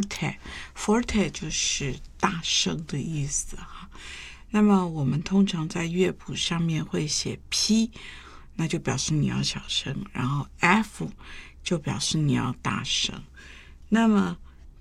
forte 就是大声的意思哈。那么我们通常在乐谱上面会写 P， 那就表示你要小声，然后 F 就表示你要大声。那么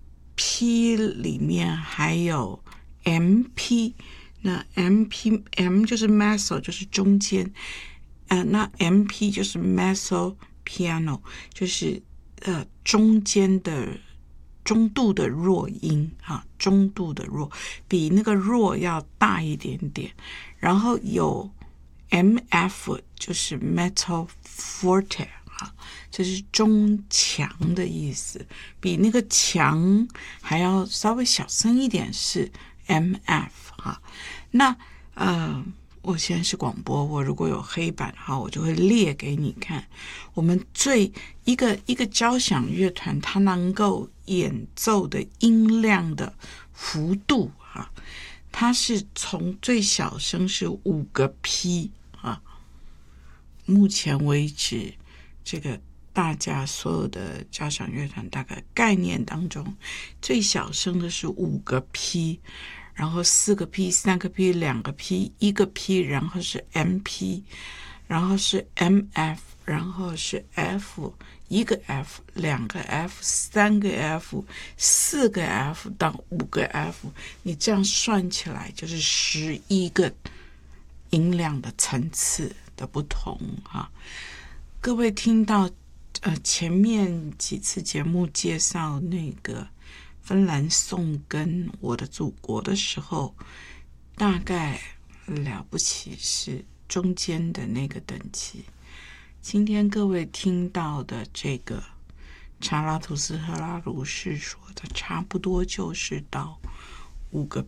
P 里面还有 MP， 那 M 就是 mezzo 就是中间，那 MP 就是 mezzo piano 就是中间的中度的弱音哈，中度的弱比那个弱要大一点点。然后有 MF 就是 mezzo forte 哈，这是中强的意思，比那个强还要稍微小声一点是 MF 哈。那我现在是广播，我如果有黑板哈，我就会列给你看。我们一个交响乐团，它能够演奏的音量的幅度哈，它是从最小声是5个 P 啊。目前为止，这个大家所有的交响乐团大概概念当中，最小声的是5个 P。然后4个 P、3个 P、2个 P、1个 P， 然后是 MP， 然后是 MF， 然后是 F， 1个 F、2个 F、3个 F、4个 F 到5个 F， 你这样算起来就是11个音量的层次的不同哈。各位听到前面几次节目介绍那个芬兰颂跟我的祖国的时候，大概了不起是中间的那个等级。今天各位听到的这个查拉图斯特拉如是说的，差不多就是到5个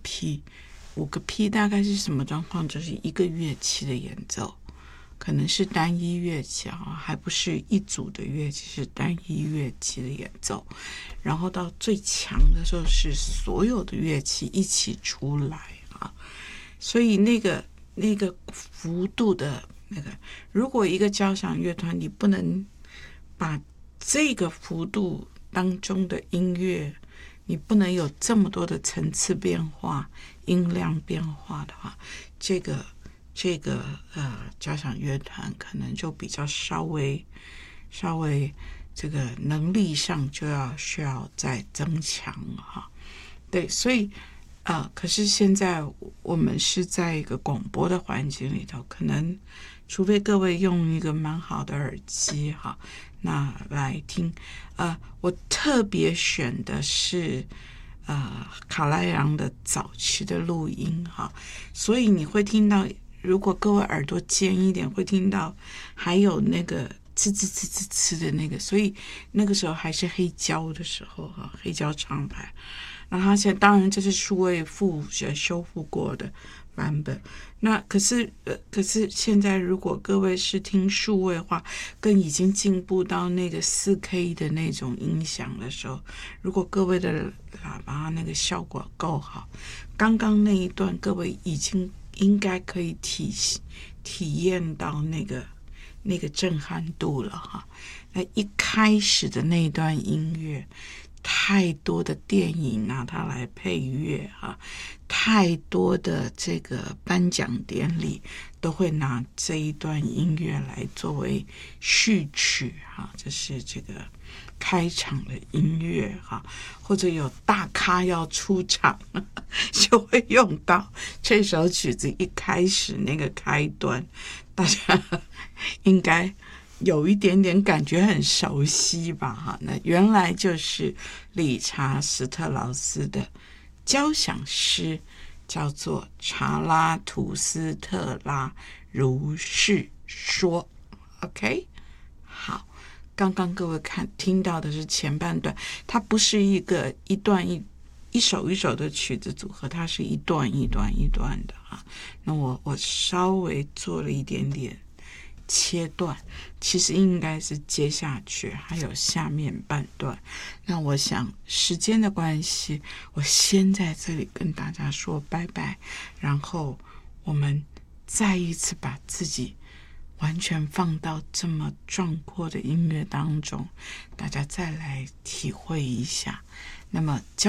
P。5个 P 大概是什么状况？就是一个乐器的演奏，可能是单一乐器还不是一组的乐器，是单一乐器的演奏。然后到最强的时候是所有的乐器一起出来啊，所以那个幅度的那个，如果一个交响乐团你不能把这个幅度当中的音乐，你不能有这么多的层次变化、音量变化的话，这个交响乐团可能就比较稍微这个能力上就需要再增强哈。对，所以可是现在我们是在一个广播的环境里头，可能除非各位用一个蛮好的耳机哈，那来听。我特别选的是卡莱昂的早期的录音哈，所以你会听到，如果各位耳朵尖一点，会听到还有那个呲呲呲呲呲的那个，所以那个时候还是黑胶的时候哈，黑胶唱盘。那它现在当然这是数位修复过的版本。那可是现在如果各位是听数位化，更已经进步到那个 4K 的那种音响的时候，如果各位的喇叭那个效果够好，刚刚那一段各位已经应该可以体验到那个震撼度了哈。那一开始的那一段音乐，太多的电影拿它来配乐哈，太多的这个颁奖典礼都会拿这一段音乐来作为序曲哈，这是这个开场的音乐哈，或者有大咖要出场就会用到这首曲子一开始那个开端，大家应该有一点点感觉很熟悉吧哈，那原来就是理查斯特劳斯的交响诗，叫做《查拉图斯特拉如是说》。 OK， 好，刚刚各位听到的是前半段，它不是一首一首的曲子组合，它是一段一段一段的哈。那我稍微做了一点点切断，其实应该是接下去还有下面半段。那我想时间的关系，我先在这里跟大家说拜拜，然后我们再一次把自己完全放到这么壮阔的音乐当中，大家再来体会一下。那么